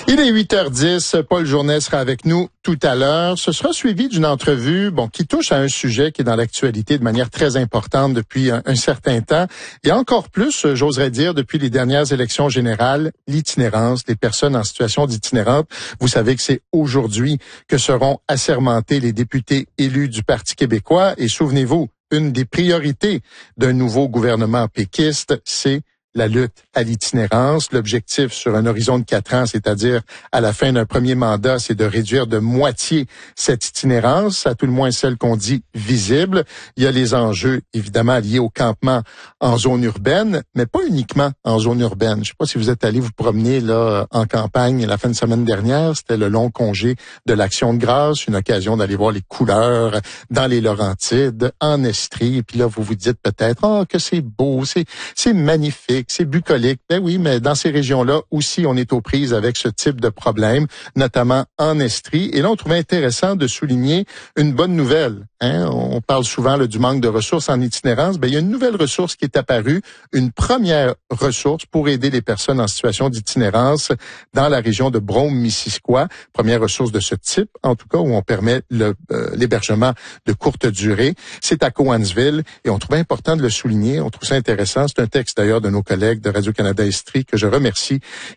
Il est 8h10. Paul Journet sera avec nous tout à l'heure. Ce sera suivi d'une entrevue, qui touche à un sujet qui est dans l'actualité de manière très importante depuis un certain temps. Et encore plus, j'oserais dire, depuis les dernières élections générales, l'itinérance, les personnes en situation d'itinérance. Vous savez que c'est aujourd'hui que seront assermentés les députés élus du Parti québécois. Et souvenez-vous, une des priorités d'un nouveau gouvernement péquiste, c'est la lutte à l'itinérance. L'objectif sur un horizon de 4 ans, c'est-à-dire à la fin d'un premier mandat, c'est de réduire de moitié cette itinérance, à tout le moins celle qu'on dit visible. Il y a les enjeux, évidemment, liés au campement en zone urbaine, mais pas uniquement en zone urbaine. Je sais pas si vous êtes allé vous promener là en campagne la fin de semaine dernière. C'était le long congé de l'Action de grâce, une occasion d'aller voir les couleurs dans les Laurentides, en Estrie. Et puis là, vous vous dites peut-être, que c'est beau, c'est magnifique. C'est bucolique. Ben oui, mais dans ces régions-là aussi, on est aux prises avec ce type de problème, notamment en Estrie. Et là, on trouvait intéressant de souligner une bonne nouvelle. On parle souvent là, du manque de ressources en itinérance. Ben, il y a une nouvelle ressource qui est apparue, une première ressource pour aider les personnes en situation d'itinérance dans la région de Brome-Missisquoi. Première ressource de ce type, en tout cas, où on permet l'hébergement de courte durée. C'est à Cowansville et on trouvait important de le souligner. On trouve ça intéressant. C'est un texte d'ailleurs de nos collègues de Radio-Canada Estrie que je remercie,